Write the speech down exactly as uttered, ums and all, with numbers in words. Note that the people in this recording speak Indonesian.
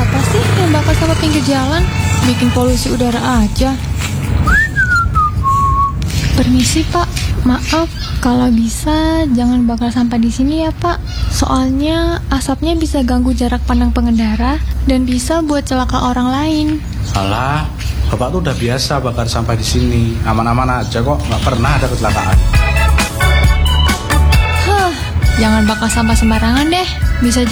Siapa sih yang bakar sampah pinggir jalan? Bikin polusi udara aja. Permisi Pak, maaf, kalau bisa jangan bakar sampah di sini ya Pak. Soalnya asapnya bisa ganggu jarak pandang pengendara dan bisa buat celaka orang lain. Alah, Bapak tuh udah biasa bakar sampah di sini, aman-aman aja kok, nggak pernah ada kecelakaan. Hah, jangan bakar sampah sembarangan deh, bisa